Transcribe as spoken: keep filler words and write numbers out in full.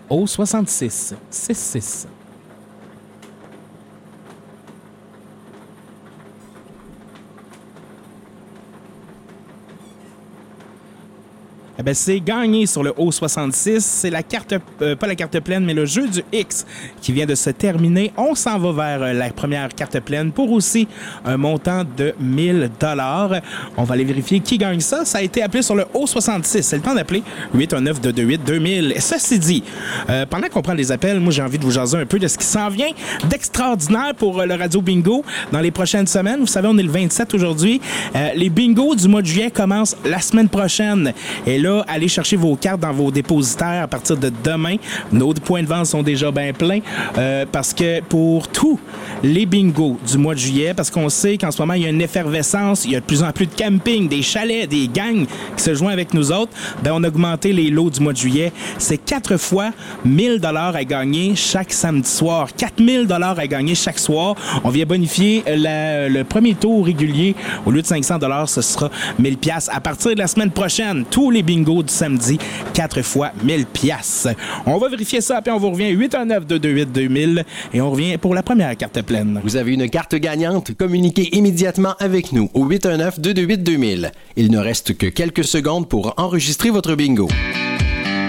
au soixante-six six six. Eh bien, c'est gagné sur le O soixante-six. C'est la carte, euh, pas la carte pleine, mais le jeu du X qui vient de se terminer. On s'en va vers euh, la première carte pleine pour aussi un montant de mille dollars. On va aller vérifier qui gagne ça. Ça a été appelé sur le O soixante-six. C'est le temps d'appeler huit un neuf deux deux huit deux mille. Ceci dit, euh, pendant qu'on prend les appels, moi, j'ai envie de vous jaser un peu de ce qui s'en vient d'extraordinaire pour euh, le Radio Bingo dans les prochaines semaines. Vous savez, on est le vingt-sept aujourd'hui. Euh, les bingos du mois de juillet commencent la semaine prochaine. Et là, allez chercher vos cartes dans vos dépositaires à partir de demain. Nos points de vente sont déjà bien pleins euh, parce que pour tous les bingos du mois de juillet, parce qu'on sait qu'en ce moment, il y a une effervescence, il y a de plus en plus de camping, des chalets, des gangs qui se joignent avec nous autres, ben on a augmenté les lots du mois de juillet. C'est quatre fois mille dollars à gagner chaque samedi soir. quatre mille dollars à gagner chaque soir. On vient bonifier la, le premier tour régulier. Au lieu de cinq cents dollars, ce sera mille dollars. À partir de la semaine prochaine, tous les bingos du samedi, quatre fois mille piastres. On va vérifier ça, puis on vous revient huit un neuf deux deux huit deux mille et on revient pour la première carte pleine. Vous avez une carte gagnante? Communiquez immédiatement avec nous au huit un neuf deux deux huit deux mille. Il ne reste que quelques secondes pour enregistrer votre bingo.